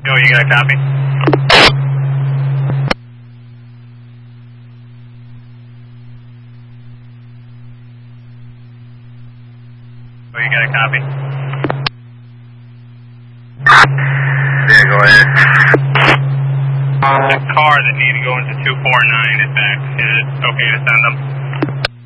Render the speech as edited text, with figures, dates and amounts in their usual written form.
Yo, you got a copy? Oh, you got a copy? Yeah, go ahead. The car that needed to go into 249 is back. Is it okay to send them?